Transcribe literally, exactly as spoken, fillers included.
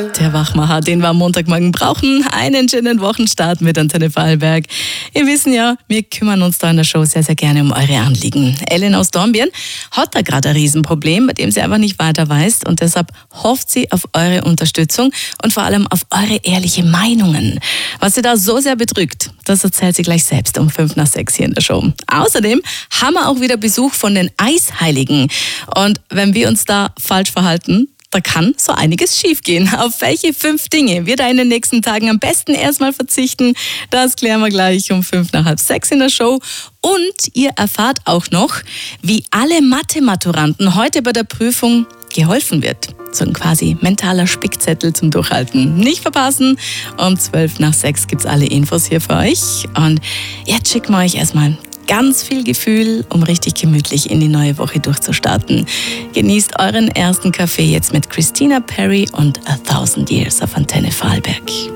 Der Wachmacher, den wir am Montagmorgen brauchen. Einen schönen Wochenstart mit Antenne Vorarlberg. Ihr wissen ja, wir kümmern uns da in der Show sehr, sehr gerne um eure Anliegen. Ellen aus Dornbirn hat da gerade ein Riesenproblem, bei dem sie einfach nicht weiter weiß. Und deshalb hofft sie auf eure Unterstützung und vor allem auf eure ehrliche Meinungen. Was sie da so sehr bedrückt, das erzählt sie gleich selbst um fünf nach sechs hier in der Show. Außerdem haben wir auch wieder Besuch von den Eisheiligen. Und wenn wir uns da falsch verhalten, da kann so einiges schiefgehen. Auf welche fünf Dinge wir da in den nächsten Tagen am besten erstmal verzichten, das klären wir gleich um fünf nach halb sechs in der Show. Und ihr erfahrt auch noch, wie alle Mathe-Maturanten heute bei der Prüfung geholfen wird. So ein quasi mentaler Spickzettel zum Durchhalten. Nicht verpassen, um zwölf nach sechs gibt's alle Infos hier für euch. Und jetzt schicken wir euch erstmal ganz viel Gefühl, um richtig gemütlich in die neue Woche durchzustarten. Genießt euren ersten Kaffee jetzt mit Christina Perri und A Thousand Years auf Antenne Vorarlberg.